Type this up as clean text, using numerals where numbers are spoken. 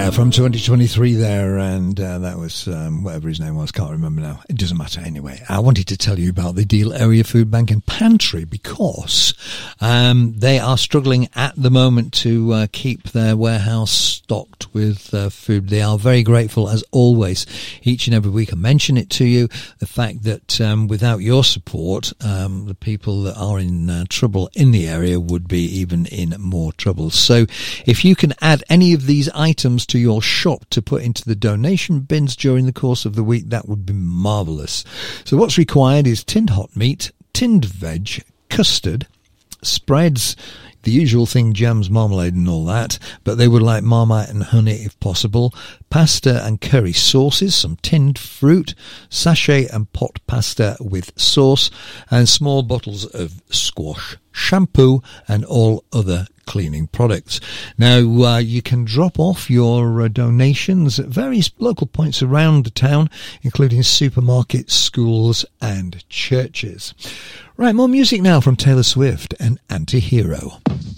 Yeah, from 2023 there, and that was whatever his name was, can't remember now. It doesn't matter anyway. I wanted to tell you about the Deal Area Food Bank and Pantry because they are struggling at the moment to keep their warehouse stocked with food. They are very grateful, as always, each and every week. I mention it to you, the fact that without your support, the people that are in trouble in the area would be even in more trouble. So if you can add any of these items to your shop to put into the donation bins during the course of the week, that would be marvellous. So what's required is tinned hot meat, tinned veg, custard, spreads, the usual thing, jams, marmalade and all that, but they would like Marmite and honey if possible, pasta and curry sauces, some tinned fruit, sachet and pot pasta with sauce, and small bottles of squash, shampoo and all other cleaning products. Now, you can drop off your donations at various local points around the town, including supermarkets, schools and churches. Right, more music now from Taylor Swift and Anti-Hero.